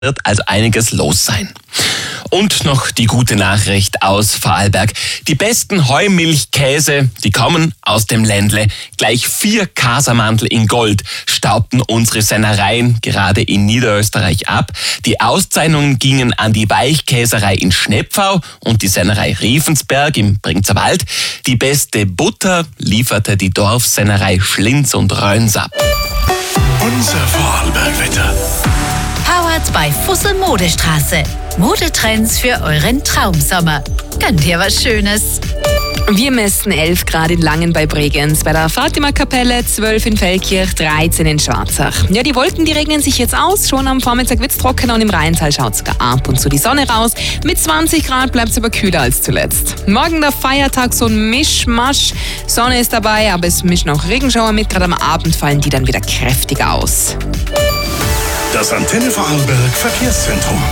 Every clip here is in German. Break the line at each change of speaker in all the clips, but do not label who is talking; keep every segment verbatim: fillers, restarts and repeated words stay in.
wird also einiges los sein. Und noch die gute Nachricht aus Vorarlberg. Die besten Heumilchkäse, die kommen aus dem Ländle. Gleich vier Kasermandel in Gold staubten unsere Sennereien gerade in Niederösterreich ab. Die Auszeichnungen gingen an die Weichkäserei in Schnepfau und die Sennerei Riefensberg im Bringzerwald. Die beste Butter lieferte die Dorfsennerei Schlinz und Röns ab.
Unser Vorarlbergwetter.
Powered by Fussel Modestraße. Modetrends für euren Traumsommer. Gönnt ihr was Schönes?
Wir messen elf Grad in Langen bei Bregenz, bei der Fatima-Kapelle, zwölf in Feldkirch, dreizehn in Schwarzach. Ja, die Wolken, die regnen sich jetzt aus. Schon am Vormittag wird's trockener und im Rheintal schaut sogar ab und zu die Sonne raus. Mit zwanzig Grad bleibt's aber kühler als zuletzt. Morgen der Feiertag, so ein Mischmasch. Sonne ist dabei, aber es mischen auch Regenschauer mit. Gerade am Abend fallen die dann wieder kräftiger aus.
Das Antenne Vorarlberg Verkehrszentrum.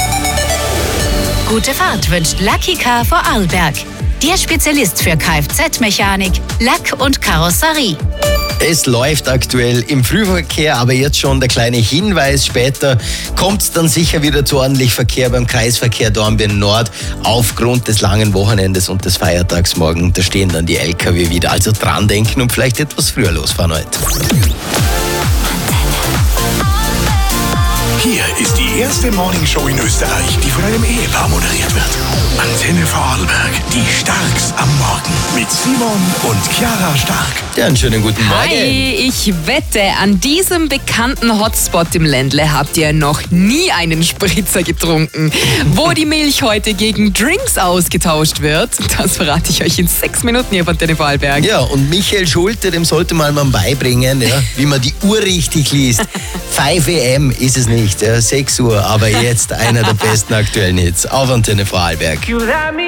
Gute Fahrt wünscht Lucky Car Vorarlberg. Der Spezialist für Kfz-Mechanik, Lack und Karosserie.
Es läuft aktuell im Frühverkehr, aber jetzt schon der kleine Hinweis. Später kommt es dann sicher wieder zu ordentlich Verkehr beim Kreisverkehr Dornbirn Nord. Aufgrund des langen Wochenendes und des Feiertags morgen, da stehen dann die L K W wieder. Also dran denken und vielleicht etwas früher losfahren heute.
Hier ist die erste Morningshow in Österreich, die von einem Ehepaar moderiert wird. Antenne Vorarlberg, die Starks am Morgen. Mit Simon und Chiara Stark.
Ja, einen schönen guten Morgen.
Hi, ich wette, an diesem bekannten Hotspot im Ländle habt ihr noch nie einen Spritzer getrunken. Wo die Milch heute gegen Drinks ausgetauscht wird, das verrate ich euch in sechs Minuten hier von Antenne Vorarlberg.
Ja, und Michael Schulte, dem sollte man mal beibringen, ja, wie man die Uhr richtig liest. fünf A M ist es nicht, ja, sechs Uhr, aber jetzt einer der besten aktuellen Hits auf Antenne Vorarlberg.